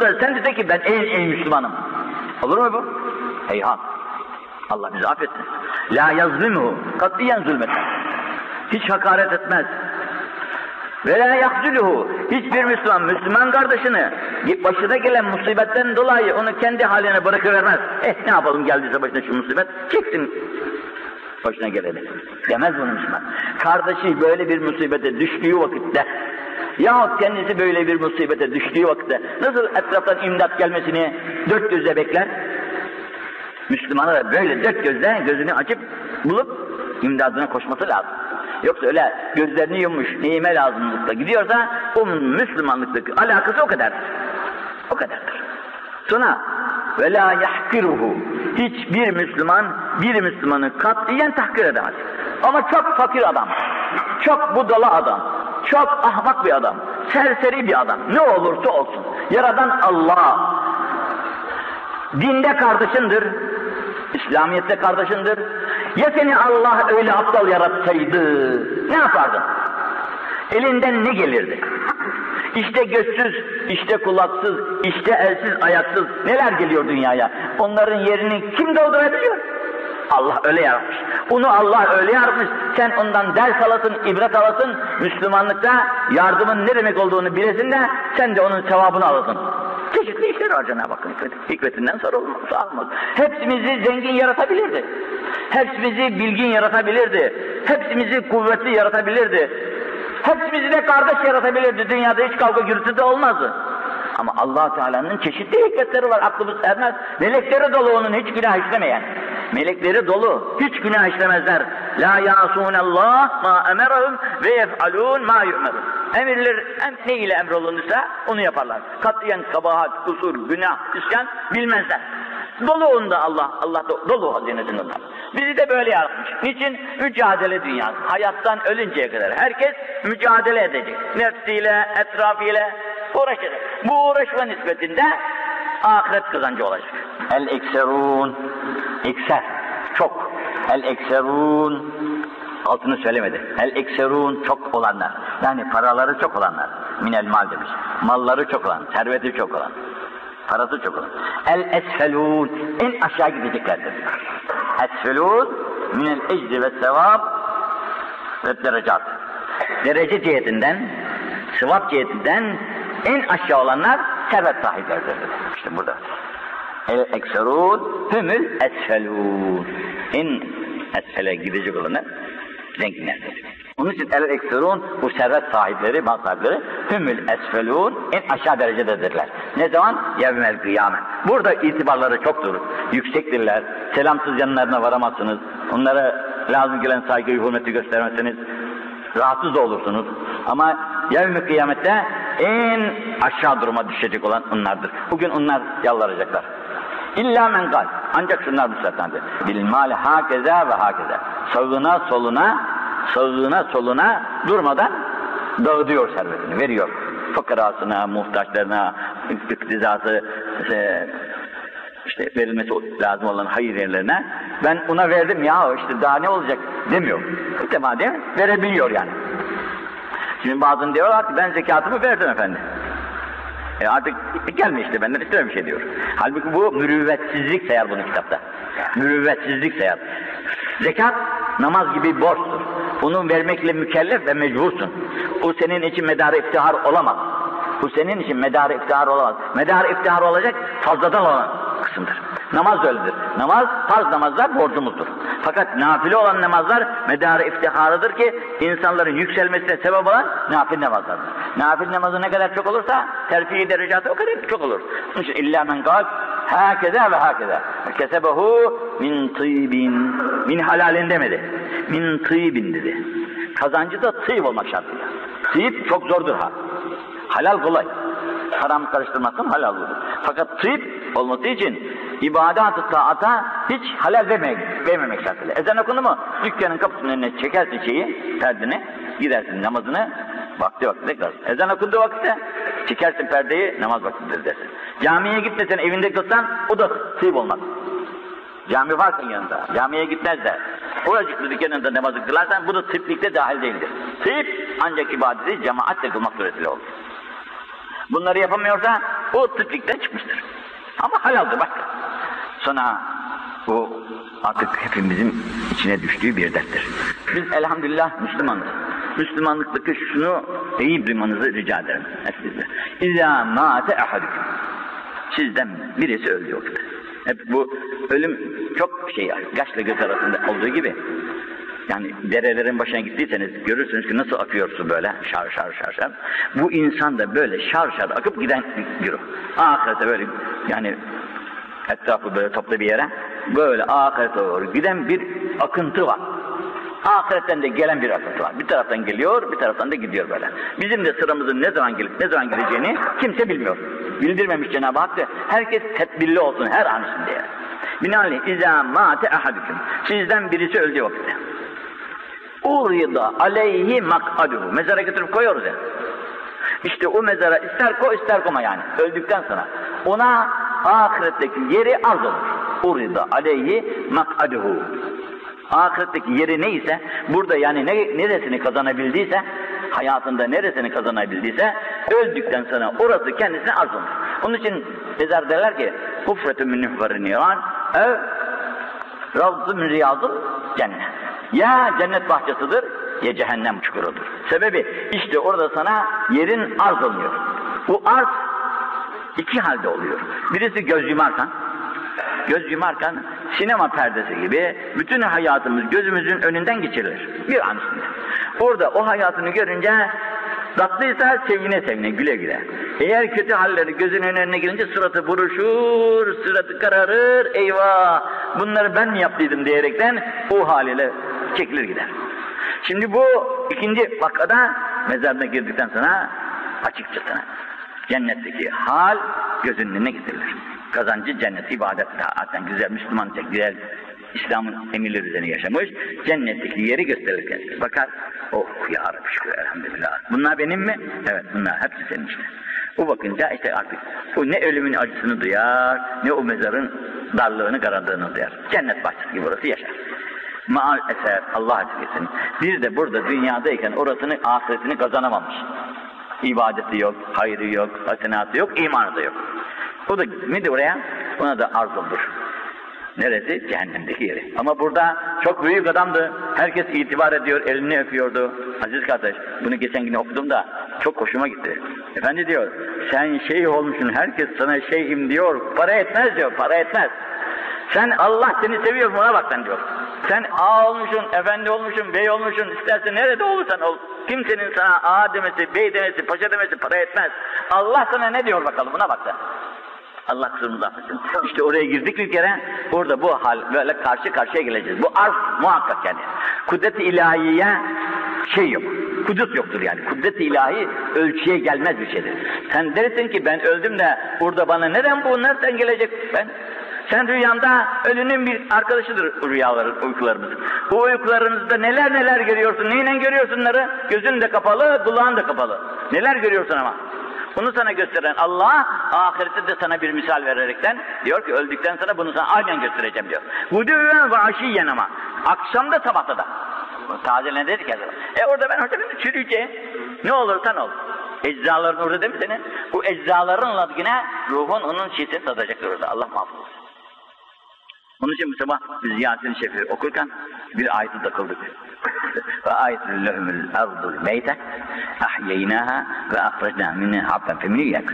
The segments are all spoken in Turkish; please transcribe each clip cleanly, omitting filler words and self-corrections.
da sen de ki ben en Müslümanım. Olur mu bu? Heyhat. Allah bizi affetsin. La yazlimuhu. Katiyen zulmetmez. Hiç hakaret etmez. Ve la yahzuluhu. Hiçbir Müslüman kardeşini başına gelen musibetten dolayı onu kendi haline bırakıvermez. Ne yapalım geldiyse başına şu musibet, çeksin başına geleni. Demez bunu Müslüman. Kardeşi böyle bir musibete düştüğü vakitte yahut kendisi böyle bir musibete düştüğü vakitte nasıl etraftan imdat gelmesini dört gözle bekler? Müslümana da böyle dört gözle gözünü açıp bulup imdadına koşması lazım. Yoksa öyle gözlerini yummuş, neyime lazımlıkla gidiyorsa onun Müslümanlıktaki alakası o kadardır. O kadardır. Sonra ve la yahkiruhu. Hiçbir Müslüman bir Müslümanı katiyen tahkir edemez. Ama çok fakir adam, çok budala adam, çok ahmak bir adam, serseri bir adam, ne olursa olsun. Yaradan Allah. Dinde kardeşindir, İslamiyet'te kardeşindir. Ya seni Allah öyle aptal yaratsaydı, ne yapardın? Elinden ne gelirdi? İşte gözsüz, işte kulaksız, işte elsiz, ayaksız neler geliyor dünyaya? Onların yerini kim doldurabiliyor? Allah öyle yaratmış. Onu Allah öyle yaratmış. Sen ondan ders alasın, ibret alasın. Müslümanlıkta yardımın ne demek olduğunu bilesin de sen de onun sevabını alasın. Çeşitli işler var Cenab-ı Hakk'ın hikmetinden sorulmaz. Hepsimizi zengin yaratabilirdi. Hepsimizi bilgin yaratabilirdi. Hepsimizi kuvvetli yaratabilirdi. Hepsimizi de kardeş yaratabilirdi. Dünyada hiç kavga gürültü de olmazdı. Ama Allah Teala'nın çeşitli hikmetleri var, aklımız ermez. Melekleri dolu onun, hiç günah işlemeyen. Melekleri dolu, hiç günah işlemezler. La yasûnallâh mâ emerahum ve yef'alûn mâ yu'merûn. Emirler ne ile emrolunursa onu yaparlar. Katiyen kabahat, kusur, günah, isyan bilmezler. Dolu onda Allah dolu hazinesinde. Bizi de böyle yaratmış. Niçin? Mücadele dünyası. Hayattan ölünceye kadar herkes mücadele edecek. Nefsiyle, etrafıyla uğraşacak. Bu uğraşma nispetinde ahiret kazancı olacak. El-ekserûn, ekser, çok. El-ekserûn, altını söylemedi. El-ekserûn, çok olanlar. Yani paraları çok olanlar. Minel mal demiş. Malları çok olan, serveti çok olan. Parası çok olan. El-esfelûn, en aşağı gideceklerdir. Esfelûn, minel ecri ve sevab ve derecat. Derece cihetinden, sevap cihetinden en aşağı olanlar servet sahipleridir. İşte burada. El-ekserûn, hümül esfelûn. En esfele gidecek olanlar zenginlerdir. Onun için el-ekserûn, bu servet sahipleri, mal sahipleri, hümül esfelûn, en aşağı derecededirler. Ne zaman? Yevmel kıyamet. Burada itibarları çoktur, yüksektirler. Selamsız yanlarına varamazsınız. Onlara lazım gelen saygıyı, hürmeti göstermezseniz rahatsız da olursunuz. Ama yevmel kıyamette en aşağı duruma düşecek olan onlardır. Bugün onlar yalvaracaklar. İlla men gal. Ancak şunlar müstahtandır. Bil mâle hâkeza ve hâkeza. Sağına soluna durmadan dağıtıyor servetini, veriyor. Fakarasına, muhtaçlarına, iktizası, işte verilmesi lazım olan hayır yerlerine. Ben ona verdim ya, işte daha ne olacak demiyor. İhtemalen verebiliyor yani. Şimdi bazen diyorlar ki ben zekatımı verdim efendim. Artık gelme işte benden isteme bir şey diyor. Halbuki bu mürüvvetsizlik sayar bunu kitapta. Mürüvvetsizlik sayar. Zekat namaz gibi borçtur. Bunu vermekle mükellef ve mecbursun. Bu senin için medar-ı iftihar olamaz. Bu senin için medar-ı iftihar olamaz. Medar-ı iftihar olacak fazladan olan kısımdır. Namaz da öyledir. Namaz, farz namazlar borcumuzdur. Fakat nafile olan namazlar medar-ı iftiharıdır ki insanların yükselmesine sebep olan nafile namazlardır. Nafile namazı ne kadar çok olursa terfi-i derecatı o kadar çok olur. Onun için illa men kal hakeza ve hakeza. Kesebehu min tîbin. Min halalin demedi. Min tîbin dedi. Kazancı da tîb olmak şartıyla. Tîb çok zordur ha. Halal kolay. Haram karıştırmazsan halal olur. Fakat tîb olması için ibadat-ı taata hiç halal vermemek şartıyla. Ezan okundu mu? Dükkanın kapısının önüne çekersin perdeni, gidersin namazını, vakti kılarsın. Ezan okunduğu vakitte çekersin perdeyi, namaz vaktidir dersin. Camiye gitmesen, evinde kılsan, o da tîb olmaz. Cami varsa yanında, camiye gitmez de, oracıklı dükkanında namazı kılarsan, bu da tîblikte dahil değildir. Tîb ancak ibadeti cemaatle kılmak suretiyle olur. Bunları yapamıyorsa o tıklıktan çıkmıştır. Ama halaldır bak. Sonra o artık hepimizin içine düştüğü bir derttir. Biz elhamdülillah Müslümanız. Müslümanlıktaki şunu iyi duymanızı rica ederim. İzâ mâte ehadüküm. Sizden birisi öldü yoktu. Hep bu ölüm çok yaşla göz arasında olduğu gibi. Yani derelerin başına gittiyseniz görürsünüz ki nasıl akıyor su böyle şar şar. Bu insan da böyle şar şar akıp giden bir ahirete böyle yani etrafı böyle toplu bir yere böyle ahirete doğru giden bir akıntı var. Ahiretten de gelen bir akıntı var. Bir taraftan geliyor, bir taraftan da gidiyor böyle. Bizim de sıramızın ne zaman gelip ne zaman geleceğini kimse bilmiyor. Bildirmemiş Cenab-ı Hak da herkes tedbirli olsun her an içinde. Binaenaleyh izâ mâte ehadüküm. Sizden birisi öldüğü vakitte. Urida aleyhi mak'aduhu. Mezara götürüp koyuyoruz ya. İşte o mezara ister koy ister koyma yani. Öldükten sonra. Ona ahiretteki yeri arz olur. Urida aleyhi mak'aduhu. Ahiretteki yeri neyse, burada yani neresini kazanabildiyse, hayatında neresini kazanabildiyse, öldükten sonra orası kendisine arz olur. Onun için mezar derler ki, hufretun min nuhverin niran, ev ravzu min riyazıl cennet. Ya cennet bahçesidir, ya cehennem çukurudur. Sebebi, işte orada sana yerin arz oluyor. Bu arz iki halde oluyor. Birisi göz yumarken sinema perdesi gibi bütün hayatımız gözümüzün önünden geçirilir. Bir an içinde. Orada o hayatını görünce tatlıysa sevine güle güle. Eğer kötü halleri gözünün önüne gelince suratı buruşur, suratı kararır, eyvah bunları ben mi yaptıydım diyerekten o haliyle çekilir gider. Şimdi bu ikinci vakada mezarına girdikten sonra açıkçasına cennetteki hal gözünün önüne getirilir. Kazancı cennet, ibadet, zaten güzel Müslümanca, güzel İslam'ın emirleri üzerine yaşamış, cennetteki yeri gösterirken bakar, oh ya Rabbi şükür elhamdülillah. Bunlar benim mi? Evet bunlar hepsi senin işte. O bakınca işte artık o ne ölümün acısını duyar, ne o mezarın darlığını, karanlığını duyar. Cennet bahçesi gibi orası yaşar. Maal eser, Allah açıklasın. Bir de burada dünyadayken orasını, ahiretini kazanamamış. İbadeti yok, hayrı yok, hasenatı yok, imanı da yok. O da nedir oraya? Ona da arz olur. Neresi? Cehennemdeki yeri. Ama burada çok büyük adamdı. Herkes itibar ediyor, elini öpüyordu. Aziz kardeş, bunu geçen gün okudum da çok hoşuma gitti. Efendi diyor, sen şeyh olmuşsun, herkes sana şeyhim diyor, para etmez diyor, para etmez. Sen Allah seni seviyor, buna bak sen diyor. Sen ağa olmuşsun, efendi olmuşsun, bey olmuşsun, istersen nerede olursan ol. Kimsenin sana ağa demesi, bey demesi, paşa demesi para etmez. Allah sana ne diyor bakalım, buna bak sen. Allah kusurumuzu affetsin. İşte oraya girdik bir kere, orada bu hal böyle karşı karşıya geleceğiz. Bu arz muhakkak yani. Kudret-i ilahiye şey yok. Kudret yoktur yani. Kudret-i ilahi ölçüye gelmez bir şeydir. Sen dersin ki ben öldüm de burada bana neden bu nereden gelecek ben? Sen rüyanda ölünün bir arkadaşıdır uykularımız. Bu uykularınızda neler görüyorsun, neyle görüyorsun bunları? Gözün de kapalı, kulağın da kapalı. Neler görüyorsun ama? Bunu sana gösteren Allah, ahirette de sana bir misal vererekten diyor ki öldükten sonra bunu sana aynen göstereceğim diyor. Gudüven ve aşiyen ama. Akşamda sabahta da. Tazelen dedik ya. Orada ben hocam çürüyeceğim. Ne olursan ol. Eczaların orada değil mi senin? Bu eczaların yine ruhun onun şiddetini tadacaktır orada. Allah muhafaza. Onun için bu sabah biz Yasin-i Şerif'i okurken bir ayeti takıldık. Ve ayetul lehumul ardul meyte ahyeynaha ve ahrajna minha habben femini yakun.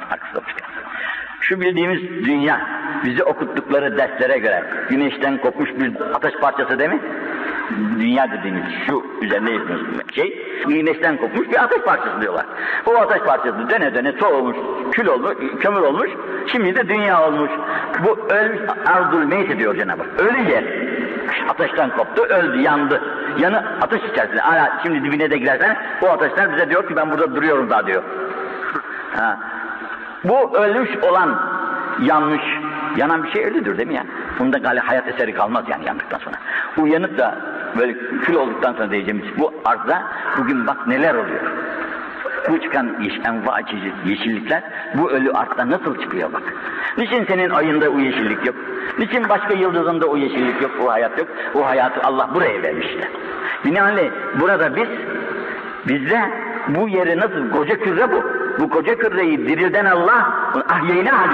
Şu bildiğimiz dünya bizi okuttukları derslere göre güneşten kopmuş bir ateş parçası değil mi? Dünya dediğimiz şu üzerinde yapıyoruz şey, güneşten kopmuş bir ateş parçası diyorlar. O ateş parçası döne soğumuş, kül olmuş, kömür olmuş, şimdi de dünya olmuş. Bu ölmüş ardul meyte diyor Cenab-ı Hak. Ölünce ateşten koptu, öldü, yandı. Yanı ateş içerisinde. Hala şimdi dibine de girersen o ateşler bize diyor ki ben burada duruyorum daha diyor. Ha. Bu ölmüş olan yanmış, yanan bir şey ölüdür değil mi ya? Bunda galiba hayat eseri kalmaz yani yandıktan sonra. Uyanıp da böyle kül olduktan sonra diyeceğimiz bu arzda bugün bak neler oluyor. Bu çıkan enva yeşillikler bu ölü artta nasıl çıkıyor bak. Niçin senin ayında o yeşillik yok? Niçin başka yıldızında o yeşillik yok, o hayat yok? O hayatı Allah buraya vermişti. Binaenaleyh burada bizde bu yeri nasıl, koca küre bu. Bu koca küreyi dirilden Allah Ahyeyna